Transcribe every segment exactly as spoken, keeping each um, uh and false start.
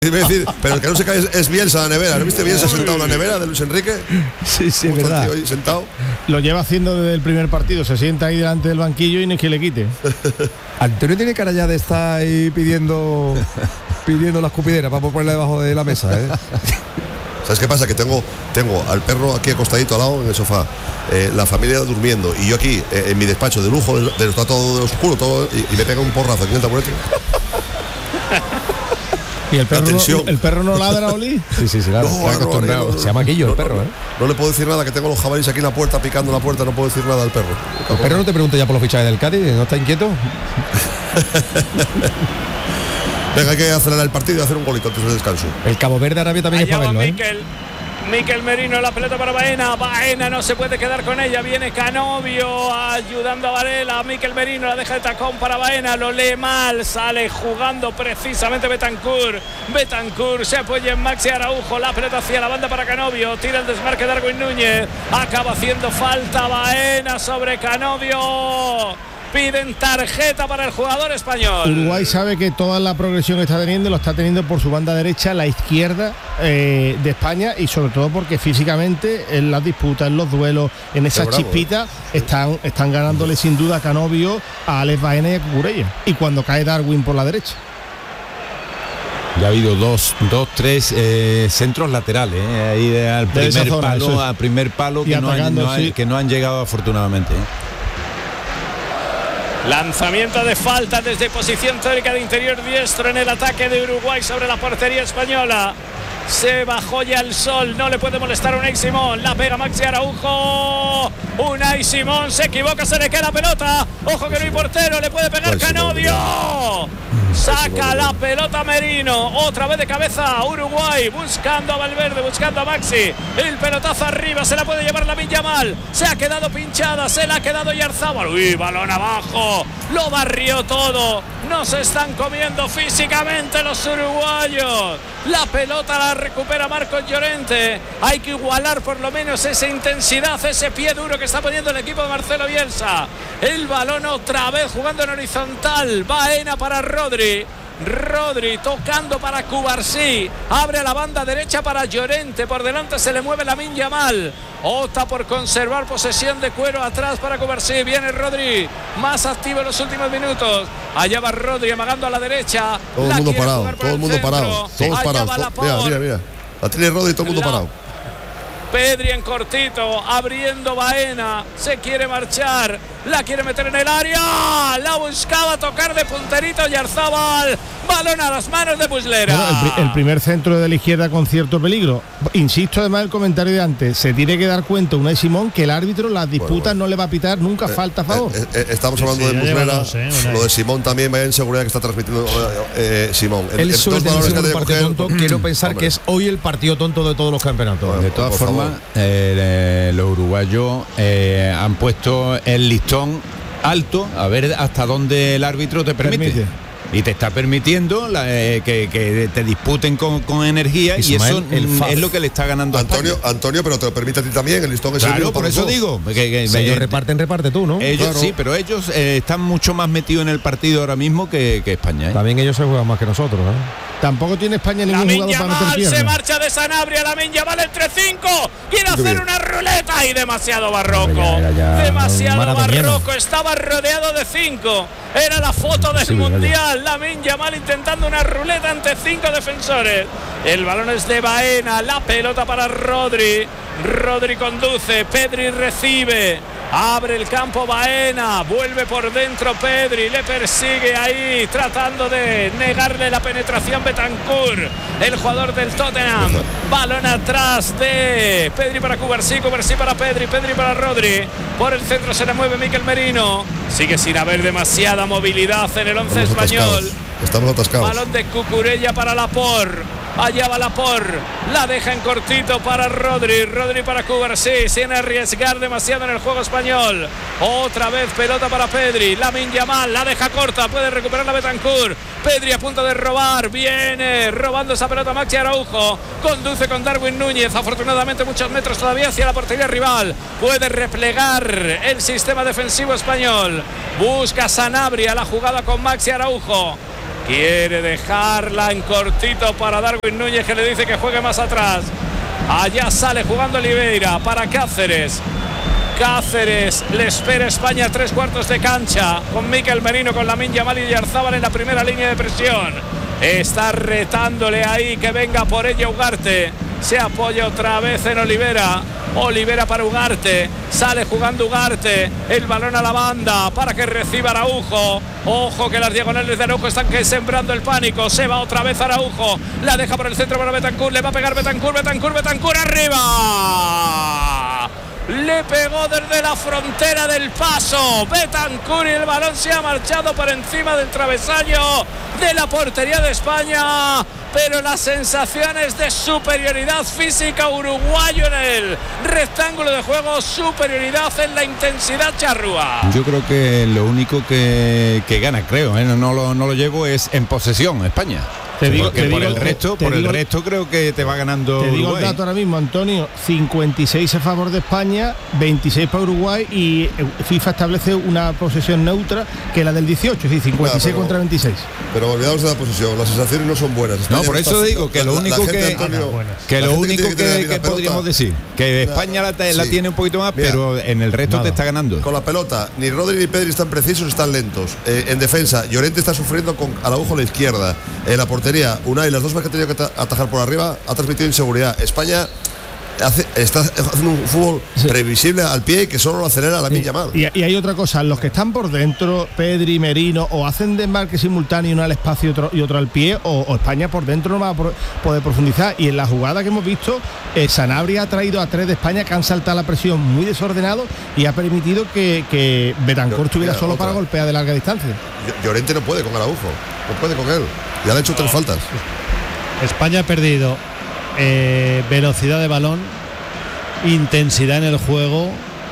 Decir, pero el que no se cae es, es Bielsa, la nevera. ¿No viste Bielsa sentado en la nevera de Luis Enrique? Sí, sí, es verdad. Ahí sentado. Lo lleva haciendo desde el primer partido. Se sienta ahí delante del banquillo y no es que le quite. Antonio tiene cara ya de estar ahí pidiendo pidiendo la escupidera para ponerla debajo de la mesa, ¿eh? ¿Sabes qué pasa? Que tengo tengo al perro aquí acostadito al lado en el sofá, eh, la familia durmiendo y yo aquí eh, en mi despacho de lujo, de, de, está todo de oscuro, todo, y, y me pega un porrazo aquí en el taburete. ¿Y el perro, no, el perro no ladra, Oli? Sí, sí, sí, claro. No, está acostumbrado. no, no, se llama Quillo no, el perro, no, ¿eh? No le puedo decir nada, que tengo los jabalíes aquí en la puerta, picando la puerta, no puedo decir nada al perro. ¿El perro no te pregunta ya por los fichajes del Cádiz? ¿No está inquieto? Venga, hay que acelerar el partido y hacer un golito antes del descanso. El Cabo Verde Arabia también Allá es para verlo, ¿eh? Miquel. Miquel Merino, la pelota para Baena. Baena no se puede quedar con ella. Viene Canovio ayudando a Varela. Miquel Merino la deja de tacón para Baena. Lo lee mal. Sale jugando precisamente Betancourt. Betancourt se apoya en Maxi Araujo. La pelota hacia la banda para Canovio. Tira el desmarque de Darwin Núñez. Acaba haciendo falta Baena sobre Canovio. Piden tarjeta para el jugador español. Uruguay sabe que toda la progresión que está teniendo lo está teniendo por su banda derecha, la izquierda eh, de España, y sobre todo porque físicamente en las disputas, en los duelos, en esas bravo, chispitas, ¿eh? están, están ganándole sin duda a Canovio, a Alex Baena y a Cucurella. Y cuando cae Darwin por la derecha. Ya ha habido dos, dos tres eh, centros laterales, eh, ahí al primer zona, palo, al primer palo que no, han, no han, sí. que no han llegado afortunadamente. Eh. Lanzamiento de falta desde posición teórica de interior diestro en el ataque de Uruguay sobre la portería española. Se bajó ya el sol, no le puede molestar a Unai Simón. La pega Maxi Araujo. Unai Simón se equivoca, se le queda la pelota. Ojo que no hay portero, le puede pegar Canovio. Saca la pelota Merino. Otra vez de cabeza Uruguay, buscando a Valverde, buscando a Maxi. El pelotazo arriba, se la puede llevar Lamine Yamal. Se ha quedado pinchada, se la ha quedado Yarzábal. Uy, balón abajo. Lo barrió todo. No se están comiendo físicamente los uruguayos. La pelota la recupera Marcos Llorente. Hay que igualar por lo menos esa intensidad, ese pie duro que está poniendo el equipo de Marcelo Bielsa. El balón otra vez jugando en horizontal. Baena para Rodri. Rodri tocando para Cubarsí. Abre a la banda derecha para Llorente. Por delante se le mueve Lamine Yamal. Opta por conservar posesión de cuero atrás para Cubarsí. Viene Rodri, más activo en los últimos minutos. Allá va Rodri amagando a la derecha. Todo el mundo parado, todo el mundo parado. Todos parados. Mira, mira, mira. La tiene Rodri, todo el mundo parado. Pedri en cortito, abriendo Baena, se quiere marchar, la quiere meter en el área, la buscaba tocar de punterito Yarzábal, balón a las manos de Muslera. Bueno, el, el primer centro de la izquierda con cierto peligro. Insisto además el comentario de antes, se tiene que dar cuenta Unai Simón que el árbitro las disputas bueno, bueno. no le va a pitar nunca eh, falta a favor. Eh, eh, estamos hablando sí, de Muslera, dos, eh, lo de Simón también, vaya en seguridad que está transmitiendo eh, Simón. El, el suele tener un partido tonto, quiero pensar Hombre. que es hoy el partido tonto de todos los campeonatos. Bueno, de todas formas, eh, los uruguayos eh, han puesto el listón alto a ver hasta dónde el árbitro te permite. permite. Y te está permitiendo la, eh, que, que te disputen con, con energía Ismael, y eso es lo que le está ganando a Antonio, Antonio, pero te lo permite a ti también, el listón es claro, el por eso todos. digo. Que, que, si ellos eh, reparten, reparte tú, ¿no? Ellos claro. sí, pero ellos eh, están mucho más metidos en el partido ahora mismo que, que España. ¿eh? También ellos se juegan más que nosotros, ¿eh? Tampoco tiene España ningún Lamine jugador Yamal para meter pierna. Se marcha de Sanabria, Lamine Yamal entre cinco. Quiere hacer bien. Una ruleta y demasiado barroco. Ya, ya, ya. Demasiado barroco. Estaba rodeado de cinco. Era la foto del sí, mundial. Lamine Yamal intentando una ruleta ante cinco defensores. El balón es de Baena. La pelota para Rodri. Rodri conduce. Pedri recibe. Abre el campo Baena, vuelve por dentro Pedri, le persigue ahí tratando de negarle la penetración Betancourt, el jugador del Tottenham. Balón atrás de Pedri para Cubarsí, Cubarsí para Pedri, Pedri para Rodri. Por el centro se le mueve Miquel Merino. Sigue sin haber demasiada movilidad en el once Estamos español. Atascados. Estamos atascados. Balón de Cucurella para Laporte. Allá va Laporte, la deja en cortito para Rodri, Rodri para Cubarsí, sin arriesgar demasiado en el juego español. Otra vez pelota para Pedri, Lamine Yamal, la deja corta, puede recuperar la Betancourt. Pedri a punto de robar, viene robando esa pelota Maxi Araujo, conduce con Darwin Núñez, afortunadamente muchos metros todavía hacia la portería rival. Puede replegar el sistema defensivo español, busca Sanabria, la jugada con Maxi Araujo. quiere dejarla en cortito para Darwin Núñez, que le dice que juegue más atrás. Allá sale jugando Oliveira para Cáceres. Cáceres, le espera España tres cuartos de cancha con Mikel Merino, con Lamine Yamal y Oyarzábal en la primera línea de presión. Está retándole ahí que venga por ella Ugarte. Se apoya otra vez en Olivera. Olivera para Ugarte. Sale jugando Ugarte. El balón a la banda para que reciba Araujo. Ojo que las diagonales de Araujo están que sembrando el pánico. Se va otra vez Araujo. La deja por el centro para Bentancur. Le va a pegar Bentancur. Bentancur, Bentancur arriba. Le pegó desde la frontera del Paso Bentancur y el balón se ha marchado por encima del travesaño de la portería de España, pero las sensaciones de superioridad física uruguayo en el rectángulo de juego, superioridad en la intensidad charrúa. Yo creo que lo único que, que gana, creo, ¿eh? no, no, lo, no lo llevo, es en posesión España. Te digo, Porque te por digo, el resto, por digo, el resto creo que te va ganando. Te digo Uruguay. El dato ahora mismo, Antonio: cincuenta y seis a favor de España, veintiséis para Uruguay, y FIFA establece una posesión neutra que es la del dieciocho, es decir, cincuenta y seis contra veintiséis. Pero olvidamos de la posesión, las sensaciones no son buenas. España no, por eso digo que lo único la, la que, Antonio, que lo único que, que, que podríamos decir, que España la, la sí. tiene un poquito más, Mira, pero en el resto nada. te está ganando. Con la pelota, ni Rodri ni Pedri están precisos, están lentos. Eh, en defensa, Llorente está sufriendo con Araujo a la izquierda. En la portería, Unai, las dos veces que ha tenido que atajar por arriba, ha transmitido inseguridad. España hace, está haciendo un fútbol sí. previsible al pie, que solo lo acelera a la Lamine Yamal. Y, y hay otra cosa, los que están por dentro, Pedri, Merino, o hacen desmarque simultáneo, uno al espacio y otro, y otro al pie, o, o España por dentro no va a por, poder profundizar. Y en la jugada que hemos visto, eh, Sanabria ha traído a tres de España que han saltado la presión muy desordenado y ha permitido que, que Bentancur estuviera solo otra. para golpear de larga distancia. Llorente no puede con Araujo, no puede con él. Ya le han hecho tres faltas. España ha perdido eh, velocidad de balón, intensidad en el juego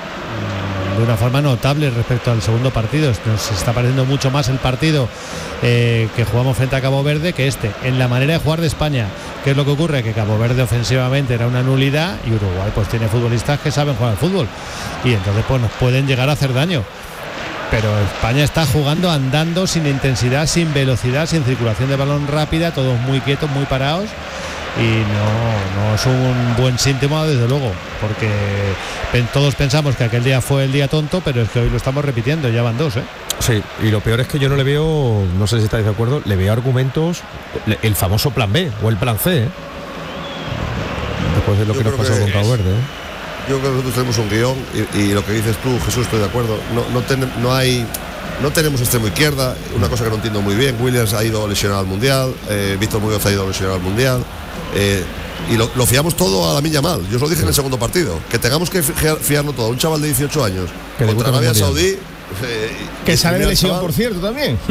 de una forma notable respecto al segundo partido. Nos está pareciendo mucho más el partido eh, que jugamos frente a Cabo Verde que este, en la manera de jugar de España. ¿Qué es lo que ocurre? Que Cabo Verde ofensivamente era una nulidad y Uruguay pues tiene futbolistas que saben jugar al fútbol y entonces pues nos pueden llegar a hacer daño. Pero España está jugando andando, sin intensidad, sin velocidad, sin circulación de balón rápida, todos muy quietos, muy parados, y no, no es un buen síntoma, desde luego, porque todos pensamos que aquel día fue el día tonto, pero es que hoy lo estamos repitiendo, ya van dos, ¿eh? Sí, y lo peor es que yo no le veo, no sé si estáis de acuerdo, le veo argumentos, el famoso plan B o el plan C, ¿eh? Después de lo yo que nos pasó que con Cabo Verde, ¿eh? Yo creo que nosotros tenemos un guión y, y lo que dices tú, Jesús, estoy de acuerdo. No, no, ten, no hay, no tenemos extremo izquierda, una cosa que no entiendo muy bien. Williams ha ido lesionado al Mundial, eh, Víctor Muñoz ha ido lesionado al Mundial, eh, y lo, lo fiamos todo a Lamine Yamal. Yo os lo dije en el segundo partido, que tengamos que fiar, fiarlo todo. Un chaval de dieciocho años que contra Arabia Saudí, eh, que sale de lesión, chaval, por cierto, también.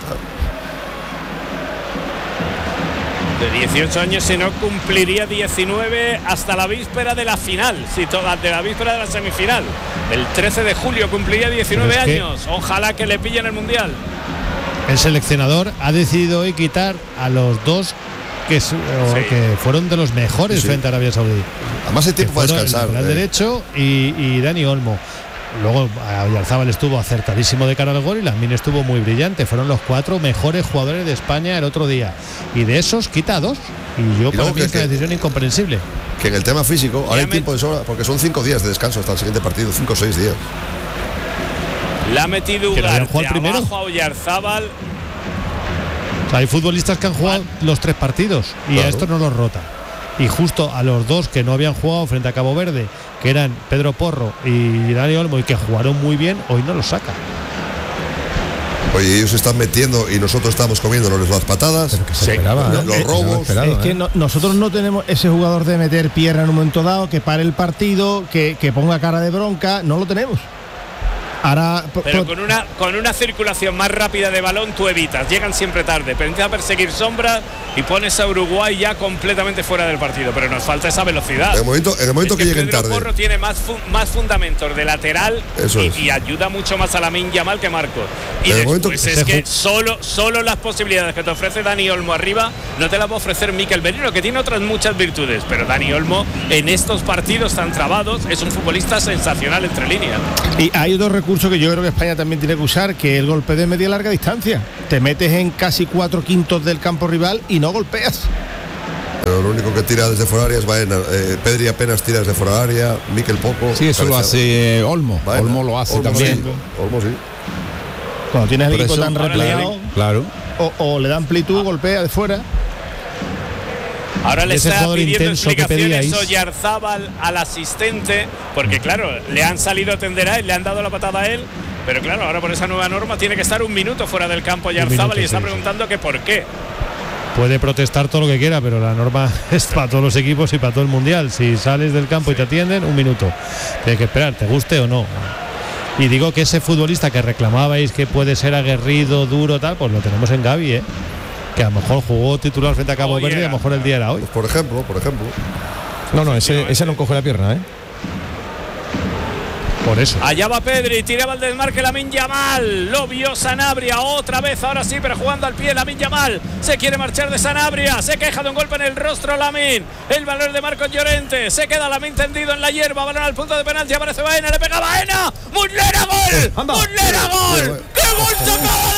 De dieciocho años, si no cumpliría diecinueve hasta la víspera de la final, si toda de la víspera de la semifinal. El trece de julio cumpliría diecinueve años. Que ojalá que le pillen el Mundial. El seleccionador ha decidido hoy quitar a los dos que, sí. que fueron de los mejores sí. frente a Arabia Saudí. Además hay tiempo para descansar. El eh. derecho y, y Dani Olmo. Luego Oyarzábal estuvo acertadísimo de cara al gol y Lamine estuvo muy brillante. Fueron los cuatro mejores jugadores de España el otro día. Y de esos quita dos. Y yo y para mí es una decisión incomprensible. Que en el tema físico ahora hay tiempo de sobra, porque son cinco días de descanso hasta el siguiente partido, cinco o seis días. La ha metido Ugarte primero a Oyarzábal. O sea, hay futbolistas que han jugado los tres partidos y claro. a estos no los rota. Y justo a los dos que no habían jugado frente a Cabo Verde, que eran Pedro Porro y Dani Olmo, y que jugaron muy bien, hoy no los saca. Oye, ellos se están metiendo y nosotros estamos comiéndonos las patadas. Pero que se esperaba, los, los robos. Esperado, es que no, nosotros no tenemos ese jugador de meter pierna en un momento dado, que pare el partido, que, que ponga cara de bronca, no lo tenemos. Ahora, pero con una con una circulación más rápida de balón tú evitas, llegan siempre tarde, pero empieza a perseguir sombras y pones a Uruguay ya completamente fuera del partido, pero nos falta esa velocidad. En el momento, en el momento es que, que lleguen Pedro tarde. Porro tiene más fu más fundamentos de lateral Eso y, es. y ayuda mucho más a Lamine Yamal que Marcos. Y en después que es que solo, solo las posibilidades que te ofrece Dani Olmo arriba no te las va a ofrecer Mikel Merino, que tiene otras muchas virtudes, pero Dani Olmo en estos partidos tan trabados es un futbolista sensacional entre líneas. Y hay otro recurso recurso que yo creo que España también tiene que usar, que es el golpe de media y larga distancia. Te metes en casi cuatro quintos del campo rival y no golpeas. Pero lo único que tira desde fuera área es Baena. Eh, Pedri apenas tira desde fuera área, Miquel poco. Sí, eso lo hace eh, Olmo. Baena. Olmo lo hace Olmo también. Sí. Olmo sí. Cuando tienes el Por equipo eso, tan replegado, Claro. o, o le da amplitud, golpea de fuera. Ahora le Ese está jugador pidiendo intenso que explicaciones pedíais. Oyarzábal al asistente, porque claro, le han salido a tender a él, le han dado la patada a él, pero claro, ahora por esa nueva norma tiene que estar un minuto fuera del campo Oyarzábal minuto, y está sí, preguntando sí. que por qué. Puede protestar todo lo que quiera, pero la norma es para todos los equipos y para todo el mundial. Si sales del campo y te atienden, un minuto. Tienes que esperar, te guste o no. Y digo que ese futbolista que reclamabais que puede ser aguerrido, duro, tal, pues lo tenemos en Gavi, ¿eh? Que a lo mejor jugó titular frente a Cabo Hoy Verde y a era. lo mejor el día era hoy. Pues por ejemplo, por ejemplo. No, no, ese, ese no coge la pierna, ¿eh? Por eso. Allá va Pedri, tiraba el desmarque Lamine Yamal, lo vio Sanabria, otra vez, ahora sí, pero jugando al pie Lamine Yamal, se quiere marchar de Sanabria, se queja de un golpe en el rostro Lamine, el valor de Marcos Llorente, se queda Lamine tendido en la hierba, balón al punto de penalti, aparece Baena, le pega Baena, Muslera, gol, Anda. Muslera, gol, qué gol se acaba